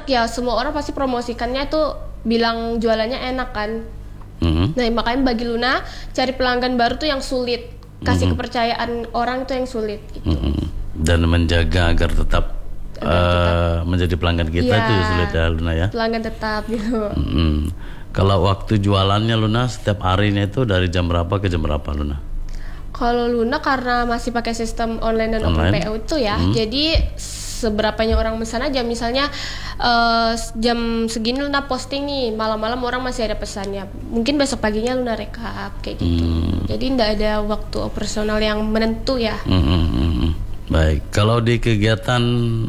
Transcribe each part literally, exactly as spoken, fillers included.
ya semua orang pasti promosikannya tuh bilang jualannya enak kan. Mm-hmm. Nah makanya bagi Luna cari pelanggan baru tuh yang sulit, kasih mm-hmm. kepercayaan orang tuh yang sulit gitu. Mm-hmm. Dan menjaga agar tetap, agar tetap uh, menjadi pelanggan kita ya, tuh sulit ya Luna ya. Pelanggan tetap gitu. Mm-hmm. Kalau waktu jualannya Luna setiap harinya itu dari jam berapa ke jam berapa Luna? Kalau Luna karena masih pakai sistem online dan open P O itu ya, hmm. jadi seberapanya orang pesan aja. Misalnya uh, jam segini Luna posting nih, malam-malam orang masih ada pesannya. Mungkin besok paginya Luna rekap kayak gitu. Hmm. Jadi tidak ada waktu operasional yang menentu ya. Hmm, hmm, hmm. Baik, kalau di kegiatan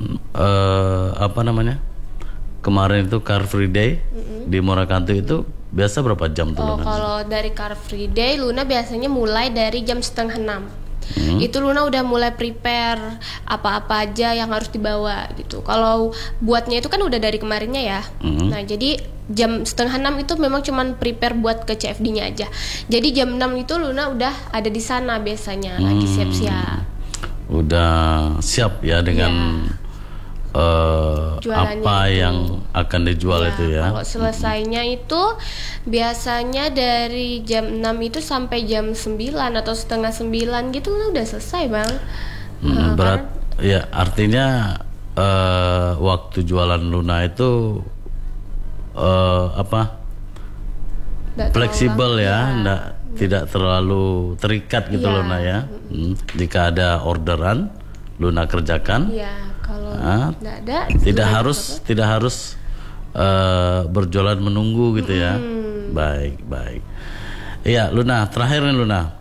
uh, apa namanya? Kemarin itu Car Free Day mm-hmm. di Morakanto itu biasa berapa jam tuh? Oh, Luna? Kalau dari Car Free Day Luna biasanya mulai dari jam setengah enam. Hmm. Itu Luna udah mulai prepare apa-apa aja yang harus dibawa gitu. Kalau buatnya itu kan udah dari kemarinnya ya. Hmm. Nah jadi jam setengah enam itu memang cuman prepare buat ke C F D-nya aja. Jadi jam enam itu Luna udah ada di sana biasanya hmm. lagi siap-siap. Udah siap ya dengan yeah. Uh, apa itu. Yang akan dijual ya, itu ya. Kalau selesainya hmm. itu biasanya dari jam enam itu sampai jam sembilan atau setengah sembilan gitu udah selesai bang. Hmm, uh, berat karena, ya artinya uh, waktu jualan Luna itu uh, apa fleksibel ya, ya. Nggak, hmm. tidak terlalu terikat gitu ya. Luna ya. Hmm. Jika ada orderan Luna kerjakan. Ya. Kalau nah, ada, tidak harus apa? tidak harus uh, berjualan menunggu gitu ya. Hmm. Baik baik. Iya Luna, terakhir nih Luna,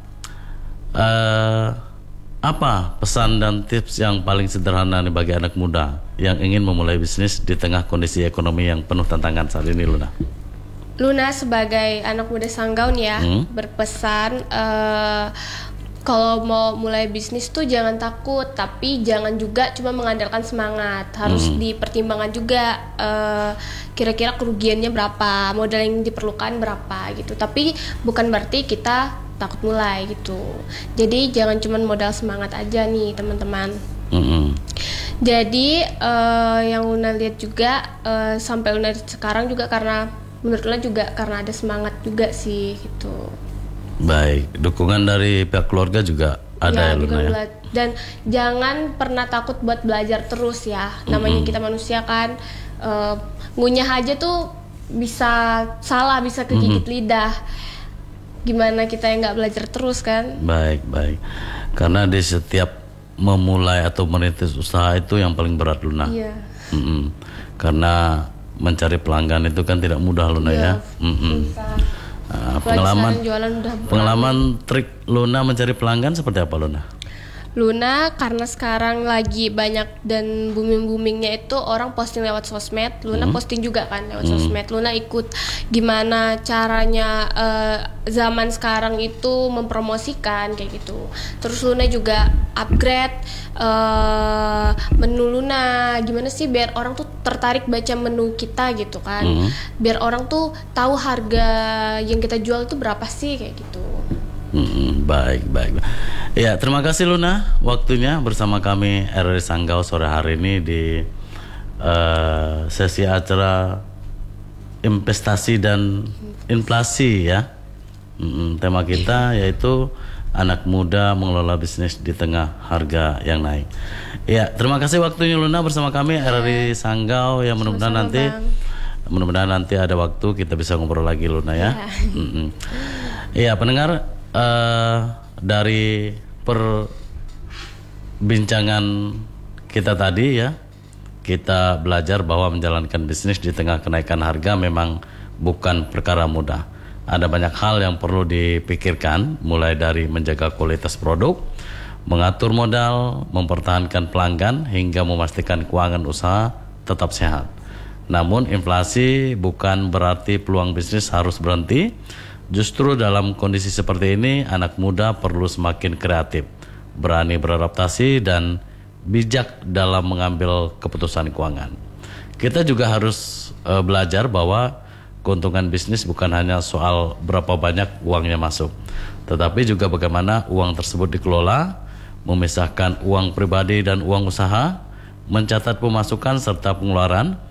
uh, apa pesan dan tips yang paling sederhana nih bagi anak muda yang ingin memulai bisnis di tengah kondisi ekonomi yang penuh tantangan saat ini Luna? Luna sebagai anak muda Sanggau nih ya hmm? berpesan. Uh, Kalau mau mulai bisnis tuh jangan takut, tapi jangan juga cuma mengandalkan semangat. Harus hmm. dipertimbangkan juga uh, kira-kira kerugiannya berapa, modal yang diperlukan berapa gitu. Tapi bukan berarti kita takut mulai gitu. Jadi jangan cuma modal semangat aja nih teman-teman. Hmm. Jadi uh, yang Luna lihat juga uh, sampai Luna sekarang juga karena menurut Luna juga karena ada semangat juga sih gitu. Baik, dukungan dari pihak keluarga juga ada ya, ya Luna ya. Dan jangan pernah takut buat belajar terus ya. Namanya mm-hmm. kita manusia kan, uh, ngunyah aja tuh bisa salah, bisa kegigit mm-hmm. lidah. Gimana kita yang nggak belajar terus kan? Baik, baik. Karena di setiap memulai atau merintis usaha itu yang paling berat Luna. Iya. Mm-hmm. Karena mencari pelanggan itu kan tidak mudah Luna iya, ya. Mm-hmm. Nah, pengalaman pengalaman trik Luna mencari pelanggan seperti apa Luna? Luna karena sekarang lagi banyak dan booming-boomingnya itu orang posting lewat sosmed. Luna hmm. posting juga kan lewat hmm. sosmed. Luna ikut gimana caranya uh, zaman sekarang itu mempromosikan kayak gitu. Terus Luna juga upgrade uh, menu Luna. Gimana sih biar orang tuh tertarik baca menu kita gitu kan. Hmm. Biar orang tuh tahu harga yang kita jual tuh berapa sih kayak gitu. Hmm, baik, baik. Ya, terima kasih Luna waktunya bersama kami R R I Sanggau sore hari ini di uh, sesi acara investasi dan inflasi ya. Hmm, tema kita yaitu anak muda mengelola bisnis di tengah harga yang naik. Ya, terima kasih waktunya Luna bersama kami R R I Sanggau yang mudah-mudahan nanti bang. mudah-mudahan nanti ada waktu kita bisa ngobrol lagi Luna ya. Iya, hmm. pendengar. Uh, dari perbincangan kita tadi ya, kita belajar bahwa menjalankan bisnis di tengah kenaikan harga memang bukan perkara mudah. Ada banyak hal yang perlu dipikirkan, mulai dari menjaga kualitas produk, mengatur modal, mempertahankan pelanggan, hingga memastikan keuangan usaha tetap sehat. Namun inflasi bukan berarti peluang bisnis harus berhenti. Justru dalam kondisi seperti ini, anak muda perlu semakin kreatif, berani beradaptasi, dan bijak dalam mengambil keputusan keuangan. Kita juga harus e, belajar bahwa keuntungan bisnis bukan hanya soal berapa banyak uangnya masuk, tetapi juga bagaimana uang tersebut dikelola, memisahkan uang pribadi dan uang usaha, mencatat pemasukan serta pengeluaran,